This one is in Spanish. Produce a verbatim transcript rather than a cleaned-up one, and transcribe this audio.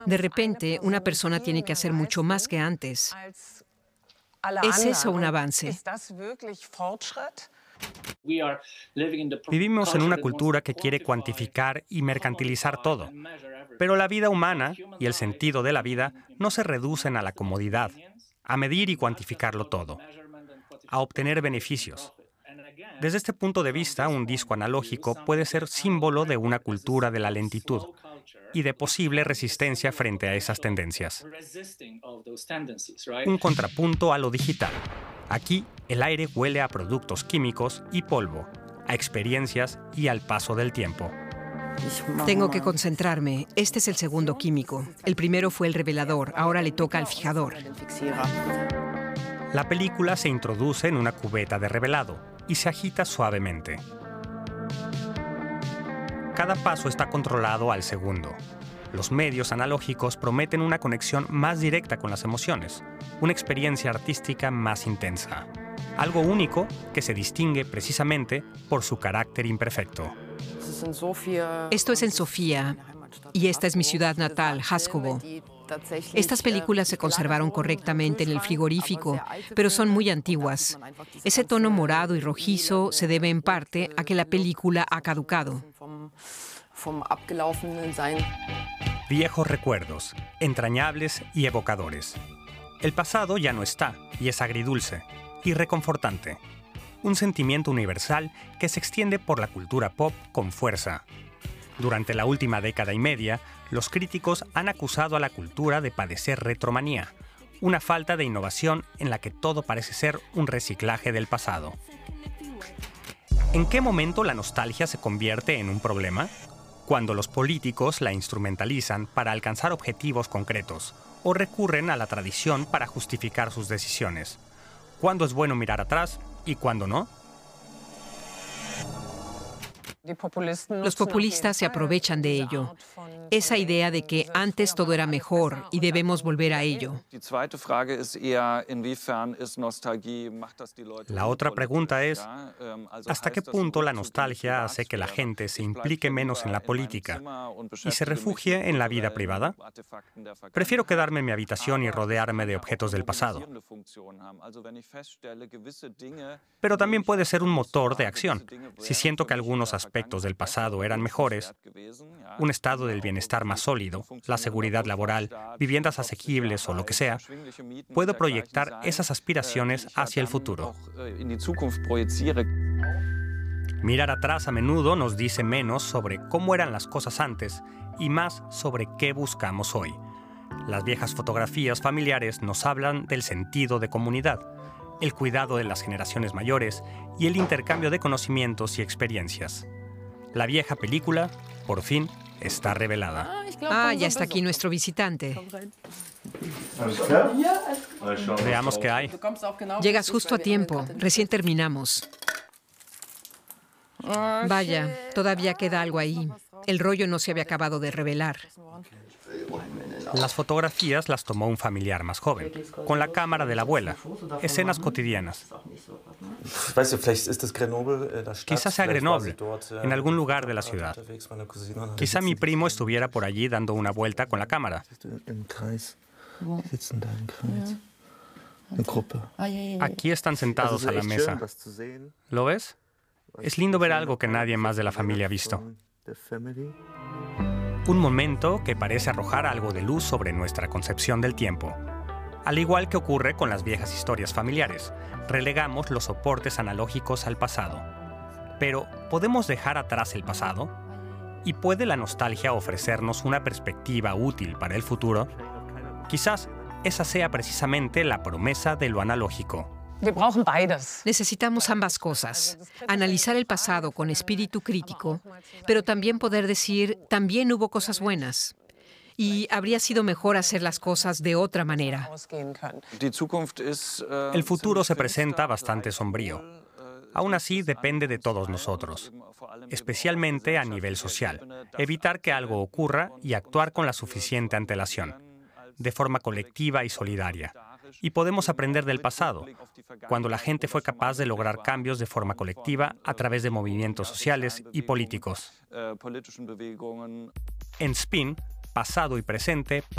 De repente, una persona tiene que hacer mucho más que antes. ¿Es eso un avance? Vivimos en una cultura que quiere cuantificar y mercantilizar todo. Pero la vida humana y el sentido de la vida no se reducen a la comodidad, a medir y cuantificarlo todo, a obtener beneficios. Desde este punto de vista, un disco analógico puede ser símbolo de una cultura de la lentitud y de posible resistencia frente a esas tendencias. Un contrapunto a lo digital. Aquí, el aire huele a productos químicos y polvo, a experiencias y al paso del tiempo. Tengo que concentrarme. Este es el segundo químico. El primero fue el revelador, ahora le toca al fijador. La película se introduce en una cubeta de revelado y se agita suavemente. Cada paso está controlado al segundo. Los medios analógicos prometen una conexión más directa con las emociones, una experiencia artística más intensa. Algo único que se distingue precisamente por su carácter imperfecto. Esto es en Sofía, y esta es mi ciudad natal, Haskovo. Estas películas se conservaron correctamente en el frigorífico, pero son muy antiguas. Ese tono morado y rojizo se debe en parte a que la película ha caducado. Viejos recuerdos, entrañables y evocadores. El pasado ya no está, y es agridulce, y reconfortante. Un sentimiento universal que se extiende por la cultura pop con fuerza. Durante la última década y media, los críticos han acusado a la cultura de padecer retromanía, una falta de innovación en la que todo parece ser un reciclaje del pasado. ¿En qué momento la nostalgia se convierte en un problema? Cuando los políticos la instrumentalizan para alcanzar objetivos concretos o recurren a la tradición para justificar sus decisiones. ¿Cuándo es bueno mirar atrás y cuándo no? Los populistas se aprovechan de ello. Esa idea de que antes todo era mejor y debemos volver a ello. La otra pregunta es, ¿hasta qué punto la nostalgia hace que la gente se implique menos en la política y se refugie en la vida privada? Prefiero quedarme en mi habitación y rodearme de objetos del pasado. Pero también puede ser un motor de acción. Si siento que algunos aspectos del pasado eran mejores, un estado del bienestar más sólido, la seguridad laboral, viviendas asequibles o lo que sea, puedo proyectar esas aspiraciones hacia el futuro. Mirar atrás a menudo nos dice menos sobre cómo eran las cosas antes y más sobre qué buscamos hoy. Las viejas fotografías familiares nos hablan del sentido de comunidad, el cuidado de las generaciones mayores y el intercambio de conocimientos y experiencias. La vieja película, por fin, está revelada. Ah, ya está aquí nuestro visitante. Veamos qué hay. Llegas justo a tiempo. Recién terminamos. Vaya, todavía queda algo ahí. El rollo no se había acabado de revelar. Las fotografías las tomó un familiar más joven, con la cámara de la abuela. Escenas cotidianas. Quizás sea Grenoble, en algún lugar de la ciudad. Quizá mi primo estuviera por allí dando una vuelta con la cámara. Aquí están sentados a la mesa. ¿Lo ves? Es lindo ver algo que nadie más de la familia ha visto. Un momento que parece arrojar algo de luz sobre nuestra concepción del tiempo. Al igual que ocurre con las viejas historias familiares, relegamos los soportes analógicos al pasado. Pero, ¿podemos dejar atrás el pasado? ¿Y puede la nostalgia ofrecernos una perspectiva útil para el futuro? Quizás esa sea precisamente la promesa de lo analógico. Necesitamos ambas cosas. Analizar el pasado con espíritu crítico, pero también poder decir, también hubo cosas buenas. Y habría sido mejor hacer las cosas de otra manera. El futuro se presenta bastante sombrío. Aún así, depende de todos nosotros, especialmente a nivel social. Evitar que algo ocurra y actuar con la suficiente antelación, de forma colectiva y solidaria. Y podemos aprender del pasado, cuando la gente fue capaz de lograr cambios de forma colectiva a través de movimientos sociales y políticos. En Spin, pasado y presente